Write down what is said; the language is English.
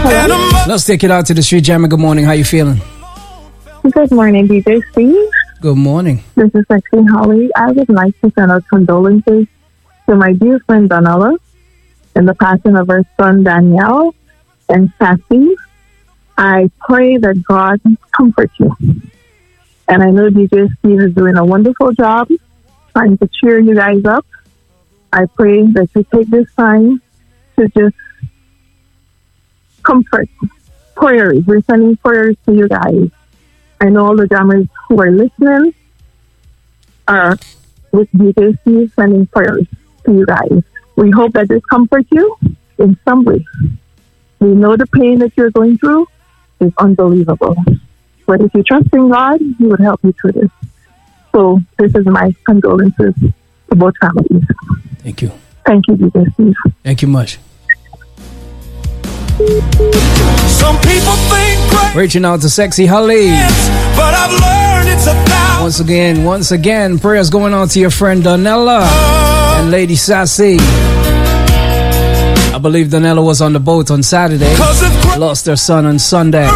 Let's take it out to the street, Jammer. Good morning. How you feeling? Good morning, DJ Steve. Good morning. This is Sexy Holly. I would like to send out condolences to my dear friend Donella in the passing of her son Danielle and Sassy. I pray that God comfort you. And I know DJ Steve is doing a wonderful job trying to cheer you guys up. I pray that you take this time to just comfort. Prayers. We're sending prayers to you guys. I know all the jammers who are listening are with DJ Steve sending prayers to you guys. We hope that this comforts you in some way. We know the pain that you're going through is unbelievable. But if you trust in God, He would help you through this. So this is my condolences to both families. Thank you. Thank you, DJ Steve. Thank you much. Some people think great, reaching out to Sexy Holly. but I've learned it's about Once again, prayers going on to your friend Donella and Lady Sassy. I believe Donella was on the boat on Saturday. Lost her son on Sunday.